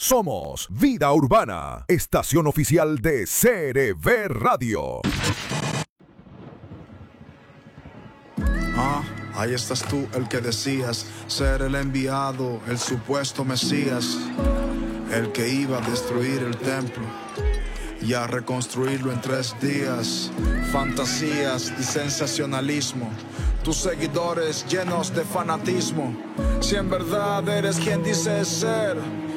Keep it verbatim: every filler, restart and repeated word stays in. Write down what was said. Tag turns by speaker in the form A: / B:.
A: Somos Vida Urbana, estación oficial de C R V Radio.
B: Ah, ahí estás tú, el que decías ser el enviado, el supuesto Mesías, el que iba a destruir el templo y a reconstruirlo en tres días. Fantasías y sensacionalismo, tus seguidores llenos de fanatismo. Si en verdad eres quien dices ser,